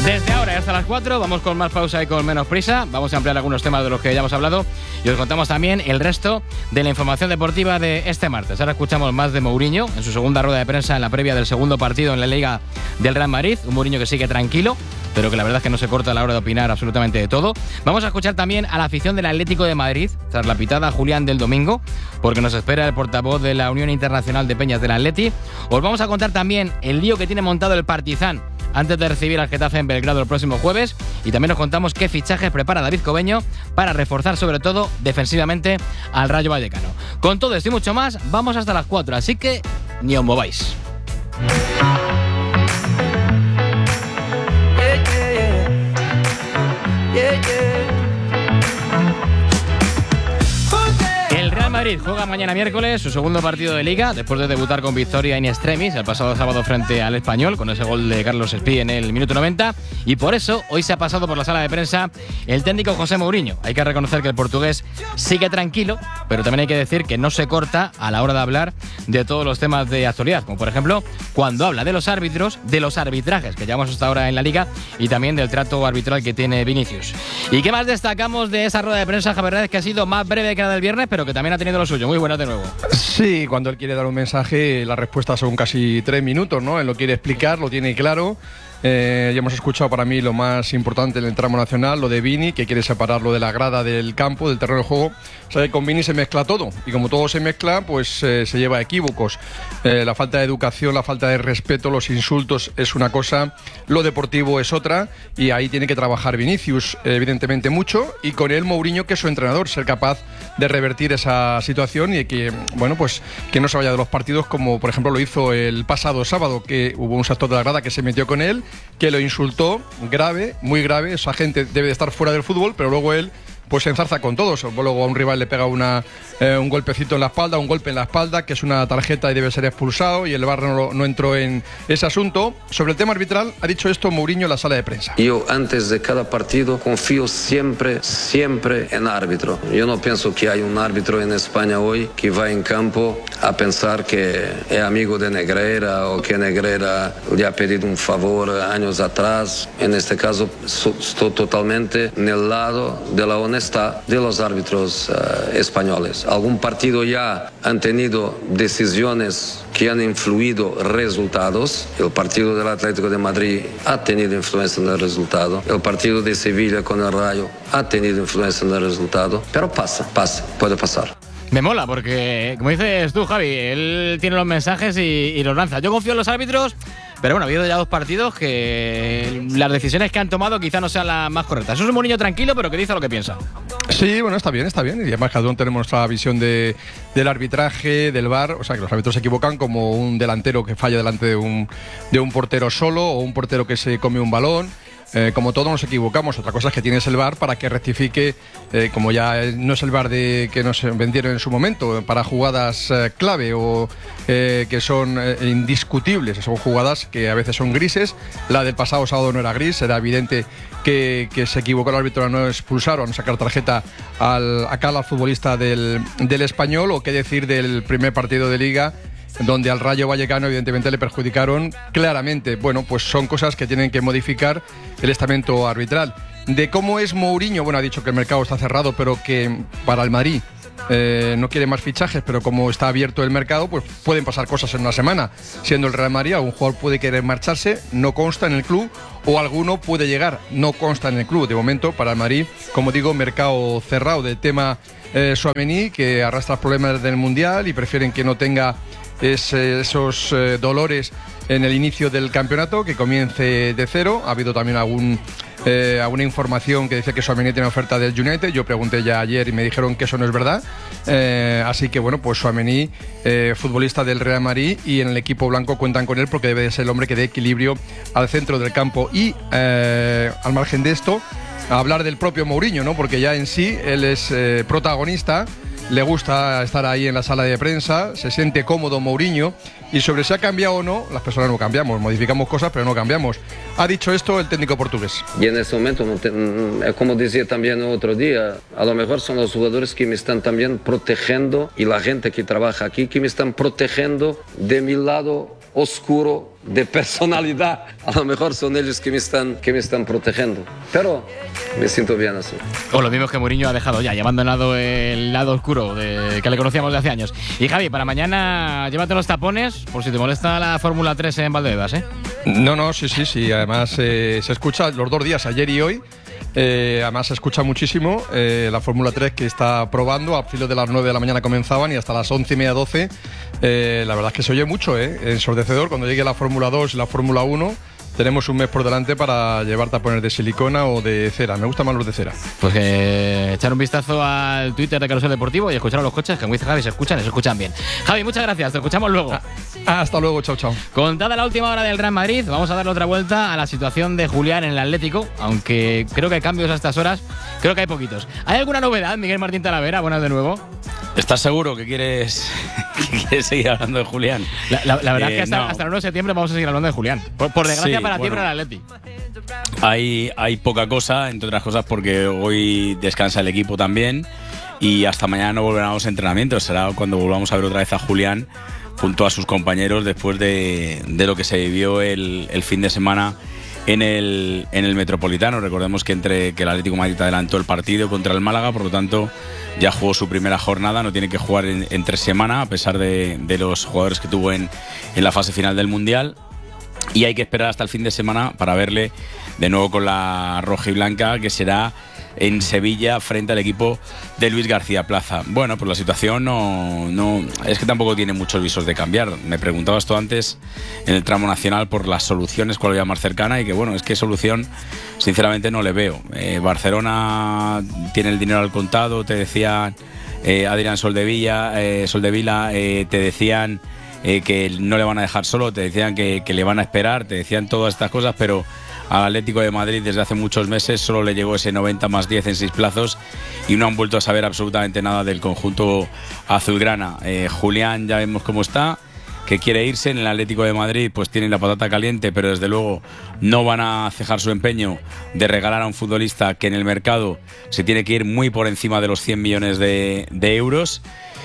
Desde ahora hasta las 4 vamos con más pausa y con menos prisa. Vamos a ampliar algunos temas de los que ya hemos hablado y os contamos también el resto de la información deportiva de este martes. Ahora escuchamos más de Mourinho en su segunda rueda de prensa en la previa del segundo partido en la Liga del Real Madrid. Un Mourinho que sigue tranquilo, pero que la verdad es que no se corta a la hora de opinar absolutamente de todo. Vamos a escuchar también a la afición del Atlético de Madrid tras la pitada Julián del domingo, porque nos espera el portavoz de la Unión Internacional de Peñas del Atleti. Os vamos a contar también el lío que tiene montado el Partizan antes de recibir al Getafe en Belgrado el próximo jueves, y también nos contamos qué fichajes prepara David Cobeño para reforzar sobre todo defensivamente al Rayo Vallecano. Con todo esto y mucho más, vamos hasta las 4, así que ni os mováis. Madrid juega mañana miércoles su segundo partido de Liga después de debutar con victoria in extremis el pasado sábado frente al Español con ese gol de Carlos Espí en el minuto 90, y por eso hoy se ha pasado por la sala de prensa el técnico José Mourinho. Hay que reconocer que el portugués sigue tranquilo, pero también hay que decir que no se corta a la hora de hablar de todos los temas de actualidad, como por ejemplo cuando habla de los árbitros, de los arbitrajes que llevamos hasta ahora en la Liga y también del trato arbitral que tiene Vinicius. ¿Y qué más destacamos de esa rueda de prensa, Javier Hernández, que ha sido más breve que la del viernes, pero que también ha tenido lo suyo? Muy buenas de nuevo. Sí, cuando él quiere dar un mensaje, las respuestas son casi 3 minutos, ¿no? Él lo quiere explicar, lo tiene claro. Ya hemos escuchado para mí lo más importante en el tramo nacional, lo de Vini, que quiere separarlo de la grada del campo, del terreno de juego. O sea, que con Vini se mezcla todo, y como todo se mezcla, pues se lleva a equívocos. La falta de educación, la falta de respeto, los insultos es una cosa, lo deportivo es otra, y ahí tiene que trabajar Vinicius, evidentemente mucho, y con él Mourinho, que es su entrenador, ser capaz de revertir esa situación y que, bueno, pues que no se vaya de los partidos como por ejemplo lo hizo el pasado sábado, que hubo un sector de la grada que se metió con él, que lo insultó, grave, muy grave. Esa gente debe de estar fuera del fútbol, pero luego él pues se enzarza con todos. Luego a un rival le pega un golpecito en la espalda, un golpe en la espalda, que es una tarjeta y debe ser expulsado, y el VAR no entró en ese asunto. Sobre el tema arbitral, ha dicho esto Mourinho en la sala de prensa. Yo antes de cada partido confío siempre en árbitro. Yo no pienso que hay un árbitro en España hoy que va en campo a pensar que es amigo de Negreira o que Negreira le ha pedido un favor años atrás. En este caso estoy totalmente en el lado de la honestidad de los árbitros españoles. Algún partido ya han tenido decisiones que han influido resultados. El partido del Atlético de Madrid ha tenido influencia en el resultado. El partido de Sevilla con el Rayo ha tenido influencia en el resultado. Pero pasa, puede pasar. Me mola porque, como dices tú, Javi, él tiene los mensajes y los lanza. Yo confío en los árbitros, pero bueno, ha habido ya 2 partidos que las decisiones que han tomado quizá no sean las más correctas. Eso es un Mourinho tranquilo, pero que dice lo que piensa. Sí, bueno, está bien. Y además cada uno tenemos nuestra visión del arbitraje, del VAR. O sea, que los árbitros se equivocan, como un delantero que falla delante de un portero solo, o un portero que se come un balón. Como todos nos equivocamos. Otra cosa es que tienes el VAR para que rectifique, como ya no es el VAR que nos vendieron en su momento, para jugadas clave o que son indiscutibles. Son jugadas que a veces son grises. La del pasado sábado no era gris, era evidente que se equivocó el árbitro a no expulsar o a no sacar tarjeta al futbolista del Español. O qué decir del primer partido de Liga, donde al Rayo Vallecano evidentemente le perjudicaron claramente. Bueno, pues son cosas que tienen que modificar el estamento arbitral. De cómo es Mourinho, bueno, ha dicho que el mercado está cerrado, pero que para el Madrid no quiere más fichajes, pero como está abierto el mercado, pues pueden pasar cosas en una semana. Siendo el Real Madrid, un jugador puede querer marcharse, no consta en el club, o alguno puede llegar, no consta en el club. De momento, para el Madrid, como digo, mercado cerrado. Del tema Tchouaméni, que arrastra problemas del Mundial y prefieren que no tenga esos dolores en el inicio del campeonato, que comience de cero. Ha habido también alguna información que dice que Tchouaméni tiene oferta del United. Yo pregunté ya ayer y me dijeron que eso no es verdad. Así que bueno, pues Tchouaméni, futbolista del Real Madrid, y en el equipo blanco cuentan con él porque debe de ser el hombre que dé equilibrio al centro del campo. Y al margen de esto, a hablar del propio Mourinho, ¿no? Porque ya en sí él es protagonista. Le gusta estar ahí en la sala de prensa, se siente cómodo Mourinho, y sobre si ha cambiado o no, las personas no cambiamos, modificamos cosas pero no cambiamos. Ha dicho esto el técnico portugués. Y en ese momento, como decía también otro día, a lo mejor son los jugadores que me están también protegiendo, y la gente que trabaja aquí que me están protegiendo de mi lado oscuro de personalidad. A lo mejor son ellos que me están protegiendo. Pero me siento bien así. O lo mismo que Mourinho ha dejado ya abandonado el lado oscuro que le conocíamos de hace años. Y Javi, para mañana llévate los tapones por si te molesta la Fórmula 3 en Valdebebas, ¿eh? No, sí. Además se escucha los 2 días, ayer y hoy. Además se escucha muchísimo la Fórmula 3 que está probando. A filo de las 9 de la mañana comenzaban y hasta las 11:30, 12. La verdad es que se oye mucho, ensordecedor. Cuando llegue la Fórmula 2 y la Fórmula 1 tenemos un mes por delante para llevar tapones de silicona o de cera. Me gustan más los de cera. Pues que echar un vistazo al Twitter de Carrusel Deportivo y escuchar a los coches, que como dice Javi, se escuchan bien. Javi, muchas gracias, te escuchamos luego. Hasta luego, chao. Contada la última hora del Real Madrid, vamos a darle otra vuelta a la situación de Julián en el Atlético, aunque creo que hay cambios a estas horas, creo que hay poquitos. ¿Hay alguna novedad, Miguel Martín Talavera? Buenas de nuevo. ¿Estás seguro que quieres seguir hablando de Julián? La verdad es que hasta el 1 de septiembre vamos a seguir hablando de Julián. Por desgracia para ti, para el Atleti. Hay poca cosa, entre otras cosas porque hoy descansa el equipo también y hasta mañana no volverán a los entrenamientos. Será cuando volvamos a ver otra vez a Julián junto a sus compañeros después de lo que se vivió el fin de semana en el Metropolitano. Recordemos que el Atlético de Madrid adelantó el partido contra el Málaga, por lo tanto ya jugó su primera jornada, no tiene que jugar entre semana a pesar de los jugadores que tuvo en la fase final del Mundial, y hay que esperar hasta el fin de semana para verle de nuevo con la roja y blanca, que será en Sevilla frente al equipo de Luis García Plaza. Bueno, pues la situación no es que tampoco tiene muchos visos de cambiar. Me preguntabas tú antes en el tramo nacional por las soluciones, cuál era más cercana, y que bueno, es que solución sinceramente no le veo. Barcelona tiene el dinero al contado, te decían Adrián Soldevila, te decían que no le van a dejar solo, te decían que le van a esperar, te decían todas estas cosas, pero al Atlético de Madrid desde hace muchos meses solo le llegó ese 90+10 en 6 plazos y no han vuelto a saber absolutamente nada del conjunto azulgrana. Julián ya vemos cómo está, que quiere irse. En el Atlético de Madrid pues tienen la patata caliente, pero desde luego no van a cejar su empeño de regalar a un futbolista que en el mercado se tiene que ir muy por encima de los 100 millones de euros.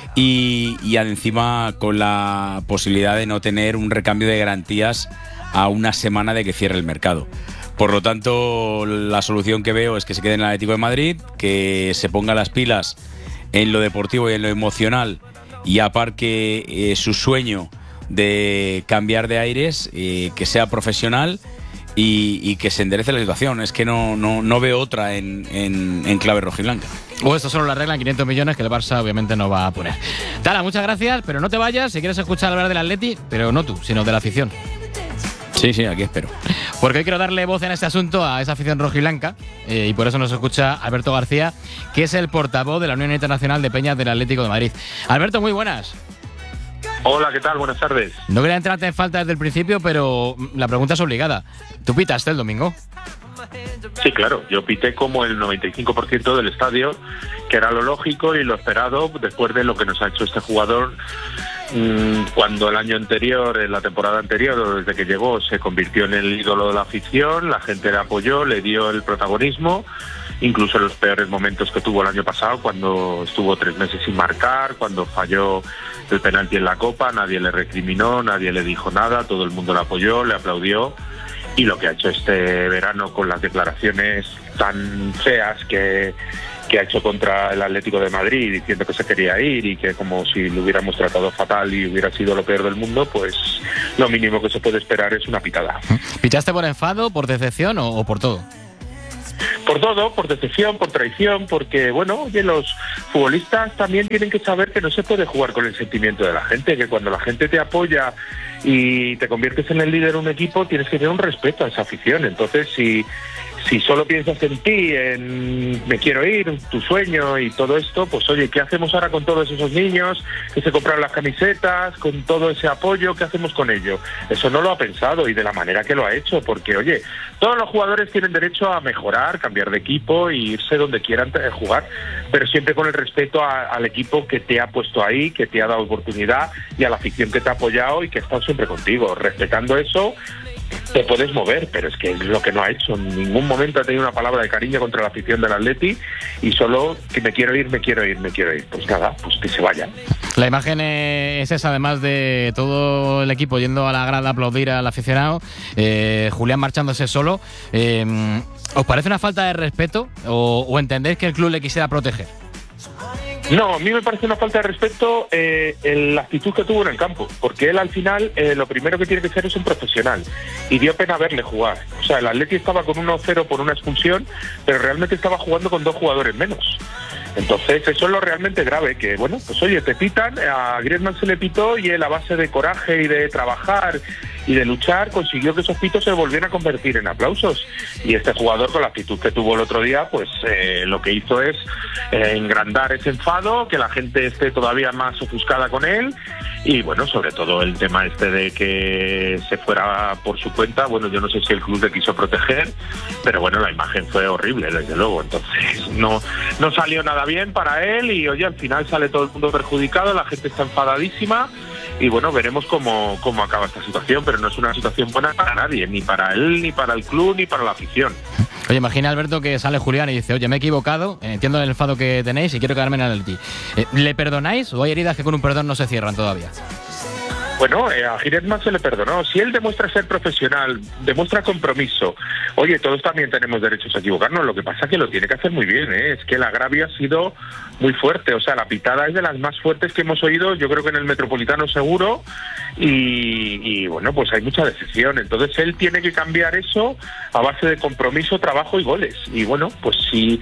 Y encima con la posibilidad de no tener un recambio de garantías a una semana de que cierre el mercado. Por lo tanto, la solución que veo es que se quede en el Atlético de Madrid, que se ponga las pilas en lo deportivo y en lo emocional y aparque su sueño de cambiar de aires, que sea profesional y que se enderece la situación. Es que no veo otra en clave rojiblanca. O esto solo lo arreglan 500 millones que el Barça obviamente no va a poner. Tala, muchas gracias, pero no te vayas si quieres escuchar hablar del Atleti, pero no tú, sino de la afición. Sí, aquí espero. Porque hoy quiero darle voz en este asunto a esa afición rojiblanca, y por eso nos escucha Alberto García, que es el portavoz de la Unión Internacional de Peñas del Atlético de Madrid. Alberto, muy buenas. Hola, ¿qué tal? Buenas tardes. No quería entrarte en falta desde el principio, pero la pregunta es obligada. ¿Tú pitaste el domingo? Sí, claro. Yo pité como el 95% del estadio, que era lo lógico y lo esperado después de lo que nos ha hecho este jugador cuando el año anterior, en la temporada anterior, o desde que llegó, se convirtió en el ídolo de la afición, la gente le apoyó, le dio el protagonismo, incluso en los peores momentos que tuvo el año pasado, cuando estuvo 3 meses sin marcar, cuando falló el penalti en la Copa, nadie le recriminó, nadie le dijo nada, todo el mundo le apoyó, le aplaudió. Y lo que ha hecho este verano con las declaraciones tan feas que ha hecho contra el Atlético de Madrid, diciendo que se quería ir y que como si lo hubiéramos tratado fatal y hubiera sido lo peor del mundo, pues lo mínimo que se puede esperar es una pitada. ¿Pitaste por enfado, por decepción o por todo? Por todo, por decepción, por traición, porque, bueno, oye, los futbolistas también tienen que saber que no se puede jugar con el sentimiento de la gente, que cuando la gente te apoya y te conviertes en el líder de un equipo, tienes que tener un respeto a esa afición. Entonces, si solo piensas en ti, en me quiero ir, tu sueño y todo esto, pues oye, ¿qué hacemos ahora con todos esos niños que se compraron las camisetas, con todo ese apoyo? ¿Qué hacemos con ello? Eso no lo ha pensado y de la manera que lo ha hecho, porque oye, todos los jugadores tienen derecho a mejorar, cambiar de equipo e irse donde quieran jugar, pero siempre con el respeto al equipo que te ha puesto ahí, que te ha dado oportunidad, y a la afición que te ha apoyado y que ha estado siempre contigo. Respetando eso, te puedes mover, pero es que es lo que no ha hecho. En ningún momento ha tenido una palabra de cariño contra la afición del Atleti y solo que me quiero ir. Pues nada, pues que se vaya. La imagen es esa, además de todo el equipo yendo a la grada a aplaudir al aficionado, Julián marchándose solo. ¿Os parece una falta de respeto o entendéis que el club le quisiera proteger? No, a mí me parece una falta de respeto la actitud que tuvo en el campo, porque él al final lo primero que tiene que ser es un profesional, y dio pena verle jugar. O sea, el Atleti estaba con 1-0 por una expulsión, pero realmente estaba jugando con 2 jugadores menos. Entonces eso es lo realmente grave, que bueno, pues oye, te pitan, a Griezmann se le pitó y él a base de coraje y de trabajar y de luchar consiguió que esos pitos se volvieran a convertir en aplausos, y este jugador con la actitud que tuvo el otro día pues lo que hizo es engrandar ese enfado, que la gente esté todavía más ofuscada con él, y bueno, sobre todo el tema este de que se fuera por su cuenta. Bueno, yo no sé si el club le quiso proteger, pero bueno, la imagen fue horrible, desde luego. Entonces no salió nada bien para él, y oye, al final sale todo el mundo perjudicado, la gente está enfadadísima, y bueno, veremos cómo acaba esta situación, pero no es una situación buena para nadie, ni para él, ni para el club, ni para la afición. Oye, imagina, Alberto, que sale Julián y dice: oye, me he equivocado, entiendo el enfado que tenéis y quiero quedarme en el Atleti. ¿Le perdonáis o hay heridas que con un perdón no se cierran todavía? Bueno, a Griezmann se le perdonó. Si él demuestra ser profesional, demuestra compromiso, oye, todos también tenemos derechos a equivocarnos. Lo que pasa es que lo tiene que hacer muy bien, ¿eh? Es que el agravio ha sido muy fuerte. O sea, la pitada es de las más fuertes que hemos oído, yo creo que en el Metropolitano seguro. Y bueno, pues hay mucha decepción. Entonces él tiene que cambiar eso a base de compromiso, trabajo y goles. Y bueno, pues si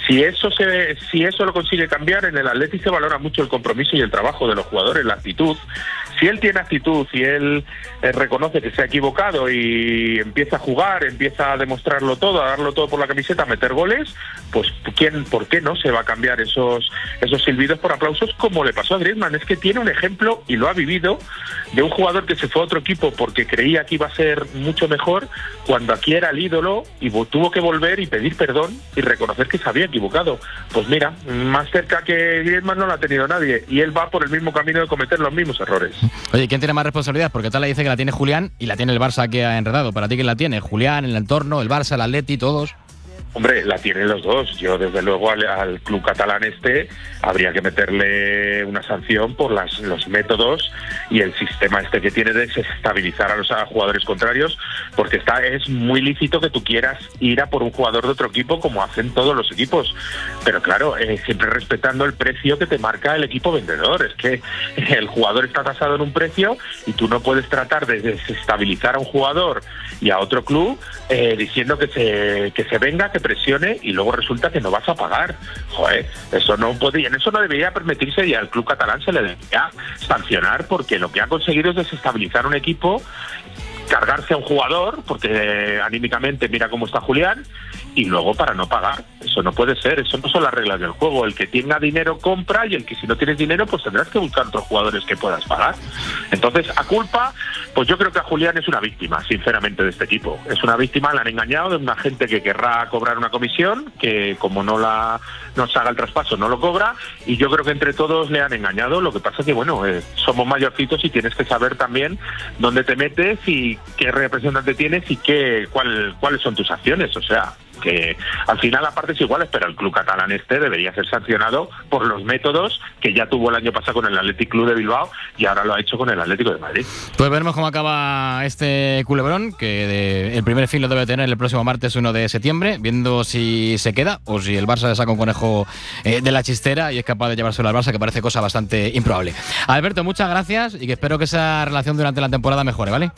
eso lo consigue cambiar, en el Atleti se valora mucho el compromiso y el trabajo de los jugadores, la actitud. Si él tiene actitud y él reconoce que se ha equivocado y empieza a jugar, empieza a demostrarlo todo, a darlo todo por la camiseta, a meter goles, pues ¿por qué no se va a cambiar esos silbidos por aplausos, como le pasó a Griezmann? Es que tiene un ejemplo, y lo ha vivido, de un jugador que se fue a otro equipo porque creía que iba a ser mucho mejor, cuando aquí era el ídolo, y tuvo que volver y pedir perdón y reconocer que se había equivocado. Pues mira, más cerca que Griezmann no lo ha tenido nadie, y él va por el mismo camino de cometer los mismos errores. Oye, ¿quién tiene más responsabilidad? Porque tal le dice que la tiene Julián y la tiene el Barça, que ha enredado. ¿Para ti quién la tiene? ¿Julián, el entorno, el Barça, el Atleti, todos? Hombre, la tienen los dos. Yo, desde luego, al club catalán habría que meterle una sanción por los métodos y el sistema que tiene de desestabilizar a los jugadores contrarios, porque es muy lícito que tú quieras ir a por un jugador de otro equipo, como hacen todos los equipos, pero claro, siempre respetando el precio que te marca el equipo vendedor. Es que el jugador está tasado en un precio y tú no puedes tratar de desestabilizar a un jugador y a otro club diciendo que se venga, que presione, y luego resulta que no vas a pagar. Joder, eso no podía, en eso no debería permitirse, y al club catalán se le debería sancionar, porque lo que ha conseguido es desestabilizar un equipo, cargarse a un jugador, porque anímicamente mira cómo está Julián, y luego para no pagar. Eso no puede ser, eso no son las reglas del juego. El que tenga dinero compra, y el que si no tienes dinero pues tendrás que buscar otros jugadores que puedas pagar. Entonces, a culpa, pues yo creo que a Julián es una víctima, sinceramente, de este equipo. Es una víctima, la han engañado, de una gente que querrá cobrar una comisión, que como no se haga el traspaso no lo cobra, y yo creo que entre todos le han engañado. Lo que pasa es que bueno, somos mayorcitos y tienes que saber también dónde te metes y qué representante tienes y cuáles son tus acciones. O sea, que al final a partes iguales, pero el club catalán debería ser sancionado por los métodos que ya tuvo el año pasado con el Athletic Club de Bilbao, y ahora lo ha hecho con el Atlético de Madrid. Pues veremos cómo acaba este culebrón, que el primer fin lo debe tener el próximo martes 1 de septiembre, viendo si se queda o si el Barça le saca un conejo de la chistera y es capaz de llevárselo al Barça, que parece cosa bastante improbable. Alberto, muchas gracias, y que espero que esa relación durante la temporada mejore, ¿vale?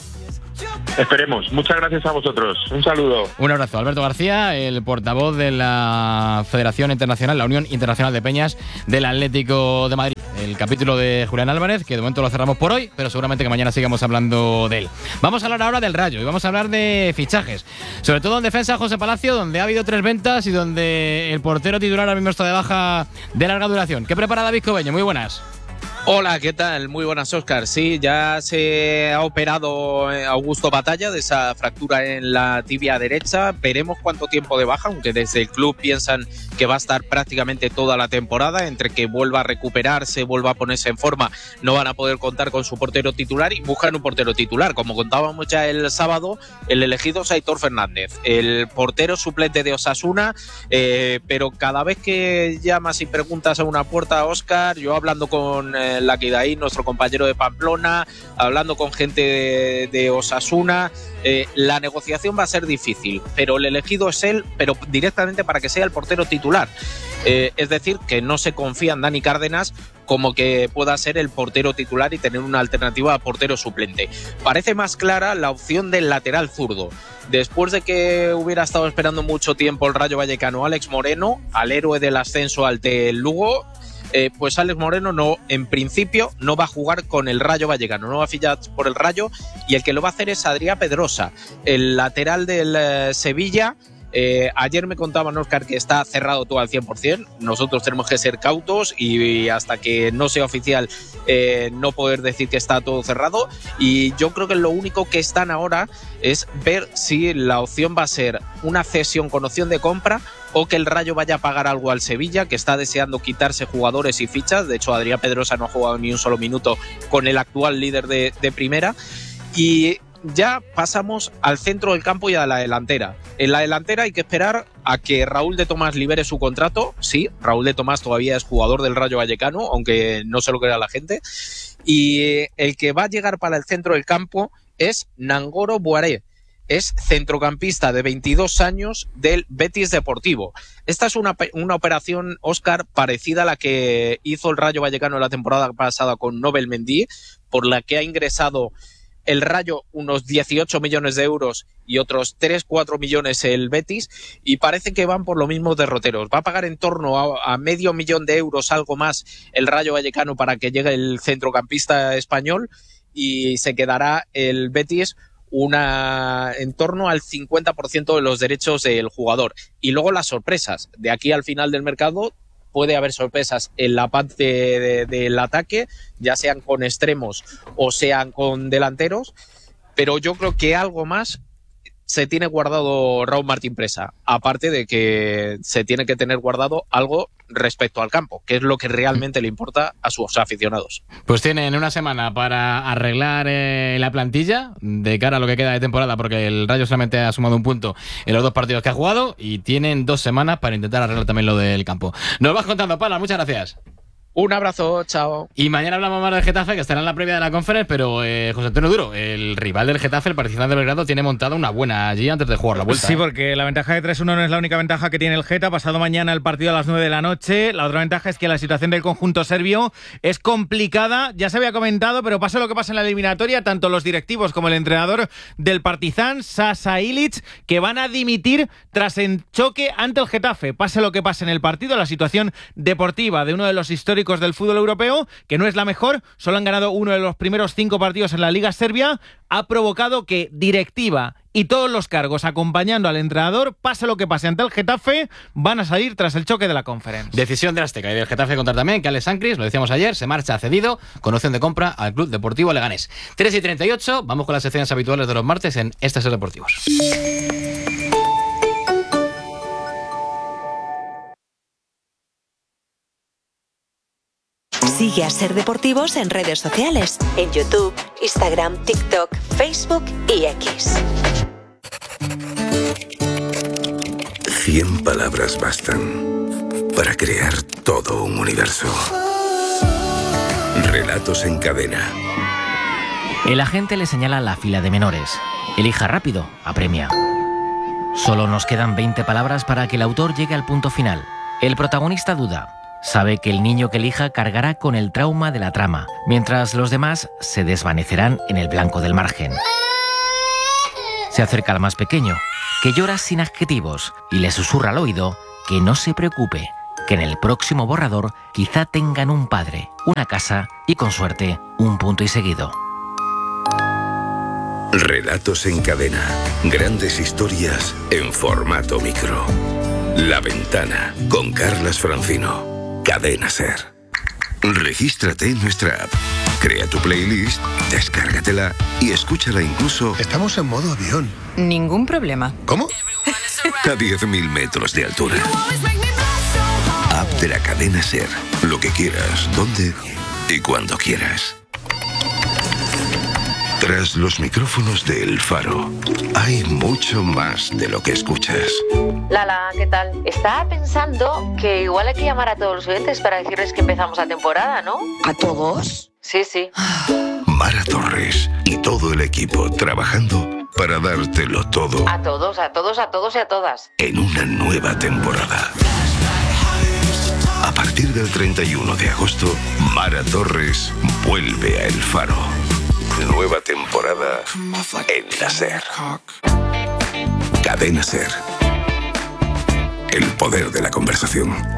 Esperemos. Muchas gracias a vosotros. Un saludo. Un abrazo. Alberto García, el portavoz de la Federación Internacional, la Unión Internacional de Peñas del Atlético de Madrid. El capítulo de Julián Álvarez, que de momento lo cerramos por hoy, pero seguramente que mañana sigamos hablando de él. Vamos a hablar ahora del Rayo y vamos a hablar de fichajes. Sobre todo en defensa, José Palacio, donde ha habido 3 ventas y donde el portero titular ahora mismo está de baja de larga duración. ¿Qué prepara David Cobeño? Muy buenas. Hola, ¿qué tal? Muy buenas, Óscar. Sí, ya se ha operado Augusto Batalla de esa fractura en la tibia derecha. Veremos cuánto tiempo de baja, aunque desde el club piensan que va a estar prácticamente toda la temporada. Entre que vuelva a recuperarse, vuelva a ponerse en forma, no van a poder contar con su portero titular y buscan un portero titular. Como contábamos ya el sábado, el elegido es Aitor Fernández, el portero suplente de Osasuna, pero cada vez que llamas y preguntas a una puerta, Óscar, yo hablando con Laquidaí, nuestro compañero de Pamplona, hablando con gente de Osasuna, la negociación va a ser difícil, pero el elegido es él, pero directamente para que sea el portero titular. Es decir, que no se confía en Dani Cárdenas como que pueda ser el portero titular y tener una alternativa a portero suplente. Parece más clara la opción del lateral zurdo. Después de que hubiera estado esperando mucho tiempo el Rayo Vallecano, Alex Moreno, al héroe del ascenso ante el Lugo, pues Alex Moreno en principio no va a jugar con el Rayo Vallecano, no va a fichar por el Rayo, y el que lo va a hacer es Adrián Pedrosa, el lateral del Sevilla. Ayer me contaban, Óscar, que está cerrado todo al 100%. Nosotros tenemos que ser cautos y hasta que no sea oficial no poder decir que está todo cerrado, y yo creo que lo único que están ahora es ver si la opción va a ser una cesión con opción de compra o que el Rayo vaya a pagar algo al Sevilla, que está deseando quitarse jugadores y fichas. De hecho, Adrián Pedrosa no ha jugado ni un solo minuto con el actual líder de primera. Y ya pasamos al centro del campo y a la delantera. En la delantera hay que esperar a que Raúl de Tomás libere su contrato. Sí, Raúl de Tomás todavía es jugador del Rayo Vallecano, aunque no se lo crea la gente. Y el que va a llegar para el centro del campo es Nangolo Boaré. Es centrocampista de 22 años del Betis Deportivo. Esta es una operación, Óscar, parecida a la que hizo el Rayo Vallecano la temporada pasada con Nobel Mendy, por la que ha ingresado el Rayo unos 18 millones de euros y otros 3-4 millones el Betis, y parece que van por los mismos derroteros. Va a pagar en torno a medio millón de euros, algo más, el Rayo Vallecano para que llegue el centrocampista español, y se quedará el Betis en torno al 50% de los derechos del jugador. Y luego las sorpresas. De aquí al final del mercado puede haber sorpresas en la parte del ataque, ya sean con extremos o sean con delanteros, pero yo creo que algo más se tiene guardado Raúl Martín Presa, aparte de que se tiene que tener guardado algo respecto al campo, que es lo que realmente le importa a sus aficionados. Pues tienen una semana para arreglar la plantilla de cara a lo que queda de temporada, porque el Rayo solamente ha sumado un punto en los 2 partidos que ha jugado, y tienen 2 semanas para intentar arreglar también lo del campo. Nos vas contando, Pala, muchas gracias. Un abrazo, chao. Y mañana hablamos más del Getafe, que estará en la previa de la Conference, pero José Antonio Duro, el rival del Getafe, el Partizan de Belgrado, tiene montada una buena allí antes de jugar la vuelta. Sí, porque la ventaja de 3-1 no es la única ventaja que tiene el Geta. Pasado mañana el partido a las 9 de la noche. La otra ventaja es que la situación del conjunto serbio es complicada. Ya se había comentado, pero pase lo que pase en la eliminatoria, tanto los directivos como el entrenador del Partizan, Sasa Ilic, que van a dimitir tras el choque ante el Getafe. Pase lo que pase en el partido, la situación deportiva de uno de los históricos del fútbol europeo, que no es la mejor, solo han ganado uno de los primeros 5 partidos en la Liga Serbia, ha provocado que directiva y todos los cargos acompañando al entrenador, pase lo que pase ante el Getafe, van a salir tras el choque de la Conference. Decisión del Azteca y del Getafe contar también que Alex Sancris, lo decíamos ayer, se marcha cedido con opción de compra al Club Deportivo Leganés. 3:38, vamos con las secciones habituales de los martes en Este es el Deportivos. Sigue a Ser Deportivos en redes sociales, en YouTube, Instagram, TikTok, Facebook y X. 100 palabras bastan para crear todo un universo. Relatos en cadena. El agente le señala la fila de menores. Elija rápido, apremia. Solo nos quedan 20 palabras para que el autor llegue al punto final. El protagonista duda. Sabe que el niño que elija cargará con el trauma de la trama, mientras los demás se desvanecerán en el blanco del margen. Se acerca al más pequeño, que llora sin adjetivos, y le susurra al oído que no se preocupe, que en el próximo borrador quizá tengan un padre, una casa y, con suerte, un punto y seguido. Relatos en cadena. Grandes historias en formato micro. La Ventana, con Carlas Francino. Cadena Ser. Regístrate en nuestra app. Crea tu playlist, descárgatela y escúchala incluso... Estamos en modo avión. Ningún problema. ¿Cómo? A 10.000 metros de altura. App de la cadena SER. Lo que quieras, donde y cuando quieras. Tras los micrófonos de El Faro, hay mucho más de lo que escuchas. Lala, ¿qué tal? Estaba pensando que igual hay que llamar a todos los oyentes para decirles que empezamos la temporada, ¿no? ¿A todos? Sí, sí. Mara Torres y todo el equipo trabajando para dártelo todo. A todos, a todos, a todos y a todas. En una nueva temporada. A partir del 31 de agosto, Mara Torres vuelve a El Faro. Nueva temporada en la SER. Cadena SER. El poder de la conversación.